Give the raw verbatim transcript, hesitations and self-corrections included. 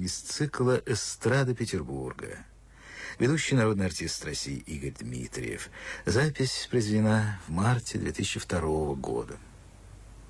из цикла «Эстрада Петербурга». Ведущий народный артист России Игорь Дмитриев. Запись произведена в марте две тысячи второго года.